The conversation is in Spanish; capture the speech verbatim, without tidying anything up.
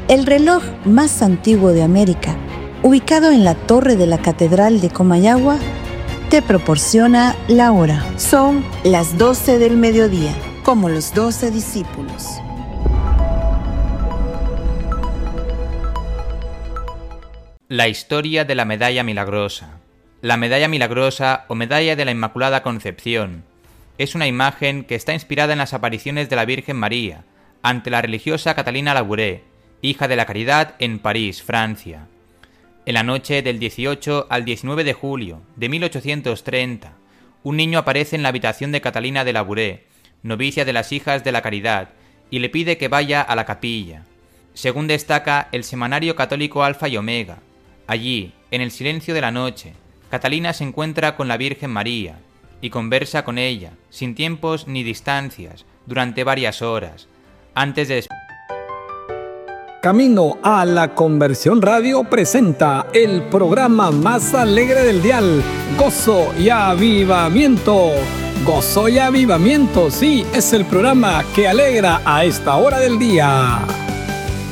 El reloj más antiguo de América, ubicado en la torre de la Catedral de Comayagua, te proporciona la hora. Son las doce del mediodía, como los doce discípulos. La historia de la medalla milagrosa. La medalla milagrosa o medalla de la Inmaculada Concepción es una imagen que está inspirada en las apariciones de la Virgen María ante la religiosa Catalina Labouré, hija de la Caridad, en París, Francia. En la noche del dieciocho al diecinueve de julio de mil ochocientos treinta, un niño aparece en la habitación de Catalina de Labouré, novicia de las Hijas de la Caridad, y le pide que vaya a la capilla. Según destaca el semanario católico Alfa y Omega, allí, en el silencio de la noche, Catalina se encuentra con la Virgen María y conversa con ella, sin tiempos ni distancias, durante varias horas, antes de... Camino a la Conversión Radio presenta el programa más alegre del dial, Gozo y Avivamiento. Gozo y Avivamiento, sí, es el programa que alegra a esta hora del día.